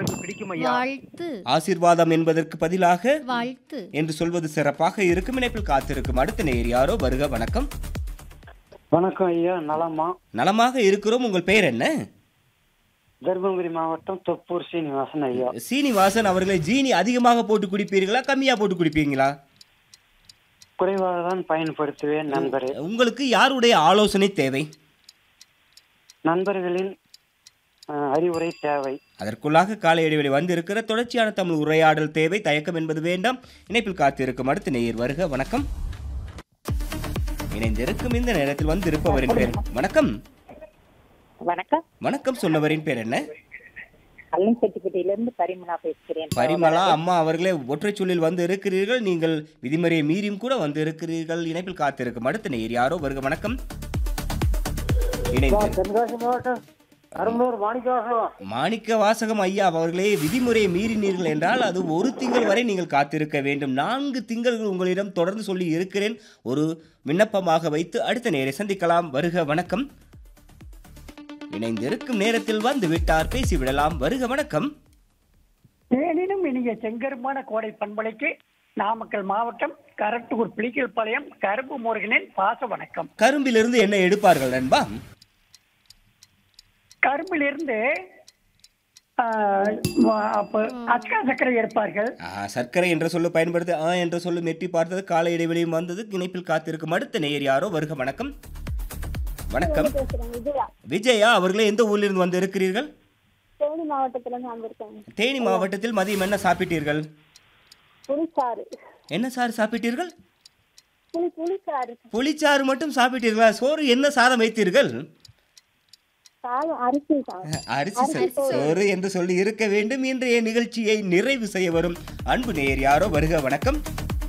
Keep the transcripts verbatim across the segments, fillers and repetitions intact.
பிடிக்கும் ஐயா. வாழ்த்து ஆசீர்வாதம் என்பதற்கு பதிலாக வாழ்த்து என்று சொல்வது சிறப்பாக இருக்கும். இணைப்பில் காத்திருக்கும் அடுத்த நேர் யாரோ. வருக வணக்கம். வணக்கம் ஐயா, நலமா? நலமாக இருக்கிறோம். உங்கள் பெயர் என்ன? தர்மபுரி மாவட்டம் தொப்பூர் சீனிவாசன் ஐயா. சீனிவாசன் அவர்களை ஜீனி அதிகமாக போட்டு குடிப்பீர்களா, கம்மியா போட்டு குடிப்பீங்களா? குறைவாக தான் பயன்படுத்துவேன் நண்பரே. உங்களுக்கு யாருடைய ஆலோசனை தேவை? நண்பர்களின் அஹ், அறிவுரை தேவை. அதற்குள்ளாக காலை இடைவெளி வந்து இருக்கிற தொடர்ச்சியான தமிழ் உரையாடல் தேவை. தயக்கம் என்பது வேண்டாம். இணைப்பில் காத்திருக்கும் அடுத்த நேயர். வருக வணக்கம். இணைந்திருக்கும் இந்த நேரத்தில் வந்து இருப்பவரின் பேர். வணக்கம். வணக்கம். வணக்கம். சொன்னவரின் பேர் என்ன? அல்லம்பட்டியிலிருந்து பரிமளா பேசுகிறேன். பரிமளா அம்மா அவர்களே, ஒற்றை சொல்லில் வந்து இருக்கிறீர்கள். நீங்கள் விதிமுறையை மீறியும் கூட வந்து இருக்கிறீர்கள். இணைப்பில் காத்திருக்கும் அடுத்த நேயர் யாரோ. வருக வணக்கம். இணைந்து தென்காசி மாவட்டம் அரும்பூர் மாணிக்கவாசகம். மாணிக்க வாசகம் ஐயா அவர்களே, விதிமுறையை மீறினீர்கள் என்றால் அது ஒரு திங்கள் வரை நீங்கள் காத்திருக்க வேண்டும். நான்கு திங்கள்கள் உங்களிடம் தொடர்ந்து சொல்லி இருக்கிறேன். ஒரு விண்ணப்பமாக வைத்து அடுத்த நேரை சந்திக்கலாம். வருக வணக்கம். இணைந்திருக்கும் நேரத்தில் வந்து விட்டார், பேசிவிடலாம். வருக வணக்கம். தேனினும் இனிய செங்கருமான கோடை பண்பலைக்கு நாமக்கல் மாவட்டம் கரட்டூர் பிளிக்கல் பாளையம் கரும்பு முருகனின் பாச வணக்கம். கரும்பிலிருந்து என்ன எடுப்பார்கள் நண்பா? கரும்பிலிருந்து அச்சா சர்க்கரை எடுப்பார்கள். ஆ, சர்க்கரை என்ற சொல்லு பயன்படுத்தி ஆ என்ற சொல்லு மெட்டி பார்த்தது. கால இடைவெளியும் வந்தது. இணைப்பில் காத்திருக்கும் அடுத்த நேயர் யாரோ. வருக வணக்கம். வணக்கம். விஜயா அவர்களே, எந்த ஊரிலிருந்து வந்து இருக்கிறீர்கள்? தேனி மாவட்டத்துல வந்திருக்கேன். தேனி மாவட்டத்தில் மதியம் என்ன சாப்பிட்டீர்கள்? புளிச்சாறு. என்ன சாறு சாப்பிட்டீர்கள்? புளி புளிச்சாறு. புளிச்சாறு மட்டும் சாப்பிட்டீர்களா? சோறு என்ன சாதம் வைத்தீர்கள்? சாதம் அரிசி சாதம். அரிசி சோ- சோறு என்று சொல்லி இருக்க வேண்டும். இன்றைய நிகழ்ச்சியை நிறைவு செய்ய வரும் அன்பு நேயர் யாரோ. வருக வணக்கம்.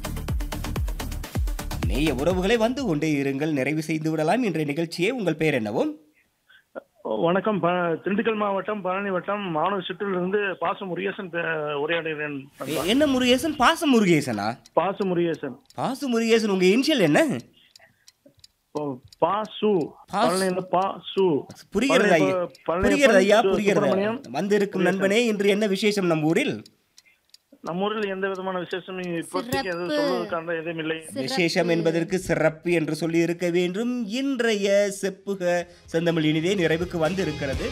நேய உறவுகளை வந்து கொண்டே இருங்கள், நிறைவு செய்து விடலாம் இன்றைய நிகழ்ச்சியை. உங்கள் பெயர் என்னவோ? வணக்கம். ப- திண்டுக்கல் மாவட்டம் பழனி வட்டம் மாணவ சுற்றிலிருந்து பாச முருகேசன் பே- உரையாடுகிறேன். எ- என்ன முருகேசன்? பாச முருகேசனா? பாச முருகேசன். பாசு முருகேசன். உங்க இனிஷியல் என்ன? ஓ, பாசு. பாசு. பழனியில பாசு. புரிகிறது ஐயா, பழனி- பழனி புரிகிறது ஐயா, சு- புரிகிறது. சுப்பிரமணியம். வந்திருக்கும் நண்பனே, இன்று என்ன விசேஷம் நம் ஊரில்? நம்ம ஊரில் எந்த விதமான விசேஷம் இப்போதைக்கு எதுவும் சொல்வதற்கான எதுவும் இல்லை. விசேஷம் என்பதற்கு சிறப்பு என்று சொல்லி இருக்க வேண்டும். இன்றைய செப்புக செந்தமிழ் இனிதே நிறைவுக்கு வந்து இருக்கிறது.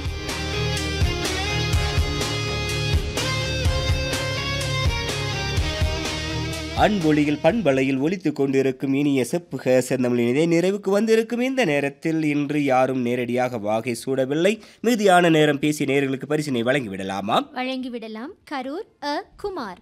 அன்பொழியில் பண்பலையில் ஒலித்துக் கொண்டிருக்கும் இனிய செப்புக செந்தமிழ் இனிதே நிறைவுக்கு வந்திருக்கும் இந்த நேரத்தில் இன்று யாரும் நேரடியாக வாகை சூடவில்லை. மீதியான நேரம் பேசிய நேயர்களுக்கு பரிசினை வழங்கிவிடலாமா? வழங்கிவிடலாம். கரூர் அ குமார்.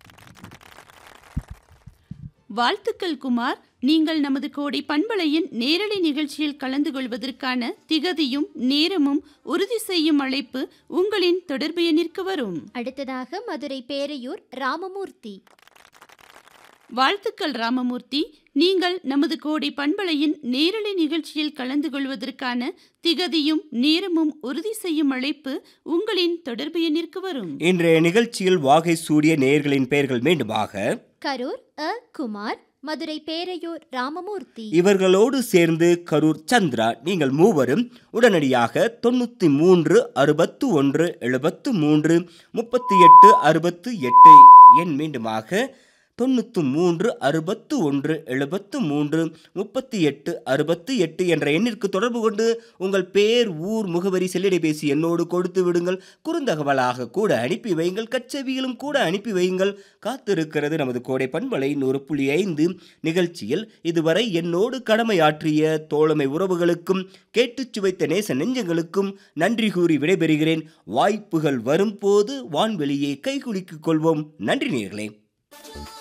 வாழ்த்துக்கள் குமார். நீங்கள் நமது கோடை பண்பலையின் நேரலை நிகழ்ச்சியில் கலந்து கொள்வதற்கான திகதியும் நேரமும் உறுதி செய்யும் அழைப்பு உங்களின் தொடர்பு எண்ணிற்கு வரும். அடுத்ததாக மதுரை பேரையூர் ராமமூர்த்தி. வாழ்த்துக்கள் ராமமூர்த்தி. நீங்கள் நமது கோடை பண்பலையின் நேரலை நிகழ்ச்சியில் கலந்து கொள்வதற்கான திகதியும் நேரமும் உறுதி செய்யும் அழைப்பு உங்களின் தொடர்பு எண்ணிற்கு வரும். இன்றைய நிகழ்ச்சியில் வாகை சூடிய நேயர்களின் பெயர்கள் மீண்டுமாக கரூர் அ குமார், மதுரை பேரையூர் ராமமூர்த்தி. இவர்களோடு சேர்ந்து கரூர் சந்திரா. நீங்கள் மூவரும் உடனடியாக தொண்ணூத்தி மூன்று அறுபத்து ஒன்று எழுபத்து மூன்று முப்பத்தி எட்டு அறுபத்து எட்டு எண் மீண்டுமாக தொண்ணூற்று மூன்று அறுபத்து ஒன்று எழுபத்து மூன்று முப்பத்தி எட்டு அறுபத்து எட்டு என்ற எண்ணிற்கு தொடர்பு கொண்டு உங்கள் பேர், ஊர், முகவரி, செல்லிடைபேசி என்னோடு கொடுத்து விடுங்கள். குறுந்தகவலாக கூட அனுப்பி வையுங்கள். கச்சேவியிலும் கூட அனுப்பி வையுங்கள். காத்திருக்கிறது நமது கோடை பண்பலை நூறு புள்ளி ஐந்து நிகழ்ச்சியில். இதுவரை என்னோடு கடமையாற்றிய தோழமை உறவுகளுக்கும் கேட்டுச் சுவைத்த நேச நெஞ்சங்களுக்கும் நன்றி கூறி விடைபெறுகிறேன். வாய்ப்புகள் வரும்போது வான்வெளியை கைகுலுக்கிக் கொள்வோம். நன்றி நேயர்களே.